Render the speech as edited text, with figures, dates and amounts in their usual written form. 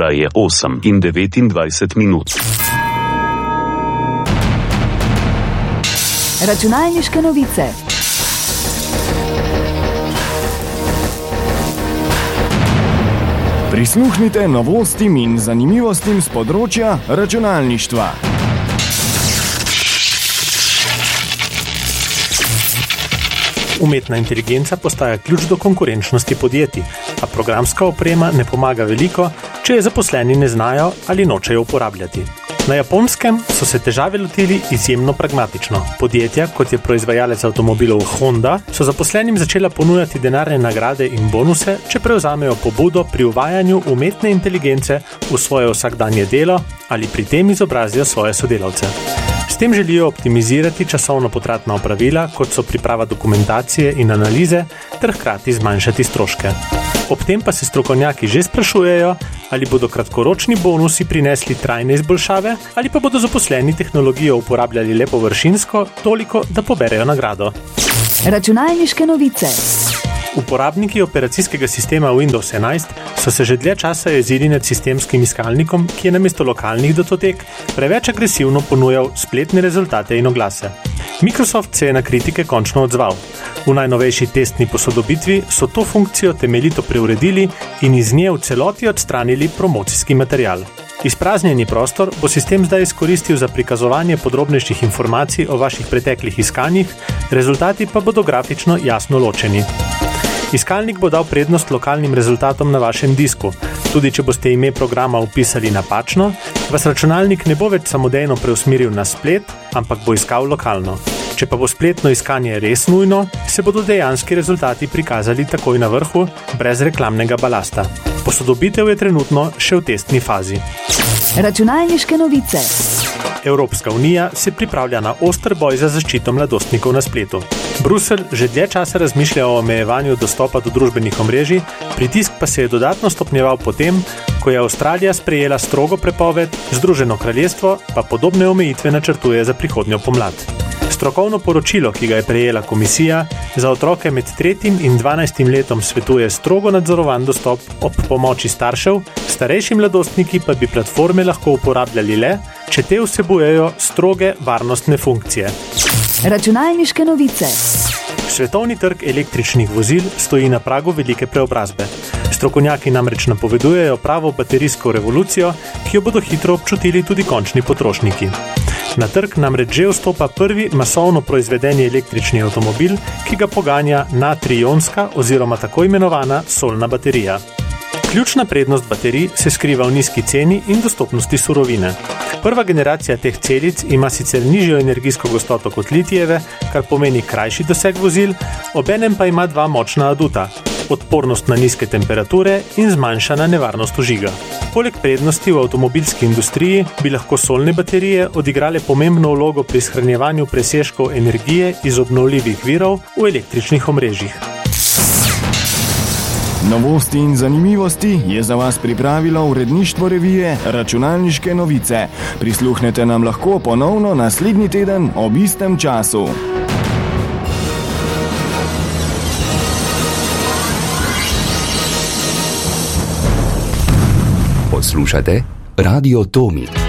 Ura je 8:29. Računalniške novice. Prisluhnite novostim in zanimivostim z področja računalništva. Umetna inteligenca postaja ključ do konkurenčnosti podjetij, a programska oprema ne pomaga veliko, če je zaposleni ne znajo ali nočejo uporabljati. Na Japonskem so se težave lotili izjemno pragmatično. Podjetja, kot je proizvajalec avtomobilov Honda, so zaposlenim začela ponujati denarne nagrade in bonuse, če prevzamejo pobudo pri uvajanju umetne inteligence v svoje vsakdanje delo ali pri tem izobrazijo svoje sodelavce. S tem želijo optimizirati časovno potratna opravila, kot so priprava dokumentacije in analize, ter hkrati zmanjšati stroške. Ob tem pa se strokovnjaki že sprašujejo, ali bodo kratkoročni bonusi prinesli trajne izboljšave, ali pa bodo zaposleni tehnologijo uporabljali le površinsko, toliko, da poberejo nagrado. Računalniške novice. Uporabniki operacijskega sistema Windows 11 so se že dlje časa jezili nad sistemskim iskalnikom, ki je namesto lokalnih datotek preveč agresivno ponujal spletne rezultate in oglase. Microsoft se je na kritike končno odzval. V najnovejši testni posodobitvi so to funkcijo temeljito preuredili in iz nje v celoti odstranili promocijski material. Izpraznjeni prostor bo sistem zdaj izkoristil za prikazovanje podrobnejših informacij o vaših preteklih iskanjih, rezultati pa bodo grafično jasno ločeni. Iskalnik bo dal prednost lokalnim rezultatom na vašem disku. Tudi če boste ime programa vpisali napačno, vas računalnik ne bo več samodejno preusmeril na splet, ampak bo iskal lokalno. Če pa bo spletno iskanje res nujno, se bodo dejanski rezultati prikazali takoj na vrhu, brez reklamnega balasta. Posodobitev je trenutno še v testni fazi. Računalniške novice. Evropska unija se pripravlja na oster boj za zaščito mladostnikov na spletu. Bruselj že dlje časa razmišlja o omejevanju dostopa do družbenih omrežij, pritisk pa se je dodatno stopnjeval potem, ko je Avstralija sprejela strogo prepoved, Združeno kraljestvo pa podobne omejitve načrtuje za prihodnjo pomlad. Strokovno poročilo, ki ga je prejela komisija, za otroke med 3. in 12. letom svetuje strogo nadzorovan dostop ob pomoči staršev, starejši mladostniki pa bi platforme lahko uporabljali le, če te vsebujejo stroge varnostne funkcije. Računalniške novice. Svetovni trg električnih vozil stoji na pragu velike preobrazbe. Strokovnjaki namreč napovedujejo pravo baterijsko revolucijo, ki jo bodo hitro občutili tudi končni potrošniki. Na trg namreč že vstopa prvi masovno proizvedeni električni avtomobil, ki ga poganja natrijonska oziroma tako imenovana solna baterija. Ključna prednost baterij se skriva v nizki ceni in dostopnosti surovine. Prva generacija teh celic ima sicer nižjo energijsko gostoto kot litijeve, kar pomeni krajši doseg vozil, obenem pa ima dva močna aduta: odpornost na nizke temperature in zmanjšana nevarnost vžiga. Poleg prednosti v avtomobilski industriji bi lahko solne baterije odigrale pomembno vlogo pri shranjevanju presežkov energije iz obnovljivih virov v električnih omrežjih. Novosti in zanimivosti je za vas pripravilo uredništvo revije Računalniške novice. Prisluhnete nam lahko ponovno naslednji teden ob istem času. Poslušate Radio Tomi.